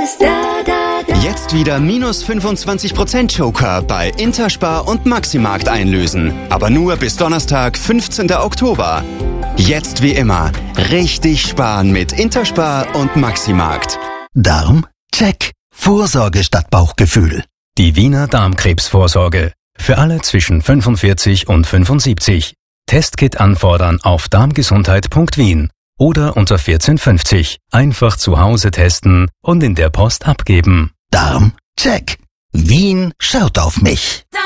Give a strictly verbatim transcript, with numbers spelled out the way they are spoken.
ist da, da, da. Jetzt wieder minus fünfundzwanzig Prozent Joker bei Interspar und Maximarkt einlösen. Aber nur bis Donnerstag, fünfzehnten Oktober. Jetzt wie immer richtig sparen mit Interspar und Maximarkt. Darm? Check. Vorsorge statt Bauchgefühl. Die Wiener Darmkrebsvorsorge. Für alle zwischen fünfundvierzig und fünfundsiebzig. Testkit anfordern auf darmgesundheit punkt wien oder unter vierzehn fünfzig. Einfach zu Hause testen und in der Post abgeben. Darm? Check. Wien schaut auf mich.